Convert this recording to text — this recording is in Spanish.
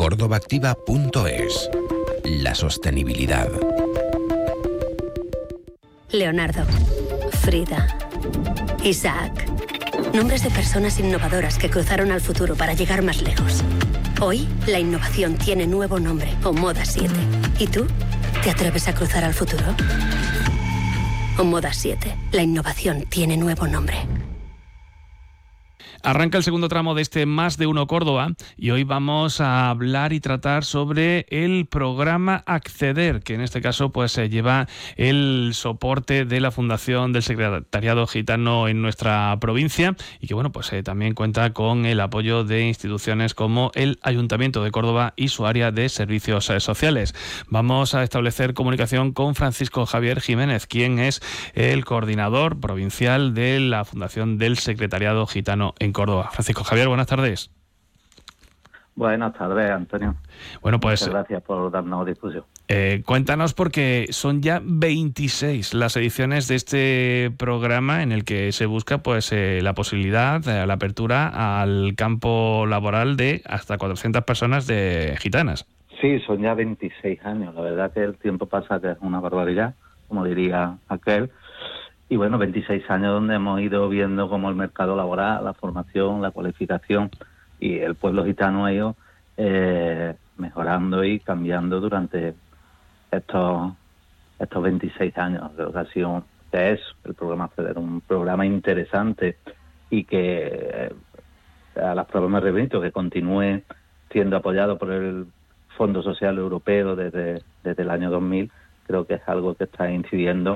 cordobaactiva.es. La sostenibilidad. Leonardo, Frida, Isaac. Nombres de personas innovadoras que cruzaron al futuro para llegar más lejos. Hoy, la innovación tiene nuevo nombre, Omoda 7. ¿Y tú? ¿Te atreves a cruzar al futuro? Omoda 7. La innovación tiene nuevo nombre. Arranca el segundo tramo de este Más de Uno Córdoba y hoy vamos a hablar y tratar sobre el programa Acceder, que en este caso pues lleva el soporte de la Fundación del Secretariado Gitano en nuestra provincia y que bueno pues también cuenta con el apoyo de instituciones como el Ayuntamiento de Córdoba y su área de servicios sociales. Vamos a establecer comunicación con Francisco Javier Jiménez, quien es el coordinador provincial de la Fundación del Secretariado Gitano en Córdoba. Francisco Javier, buenas tardes. Buenas tardes, Antonio. Bueno, pues muchas gracias por darnos difusión. Cuéntanos, porque son ya 26 las ediciones de este programa en el que se busca pues la posibilidad, la apertura al campo laboral de hasta 400 personas de gitanas. Sí, son ya 26 años. La verdad que el tiempo pasa, que es una barbaridad, como diría aquel. Y bueno, 26 años donde hemos ido viendo cómo el mercado laboral, la formación, la cualificación y el pueblo gitano ha ido mejorando y cambiando durante estos 26 años. Creo que ha sido, que es el programa Acceder, un programa interesante y que a las pruebas me remito, que continúe siendo apoyado por el Fondo Social Europeo desde el año 2000. Creo que es algo que está incidiendo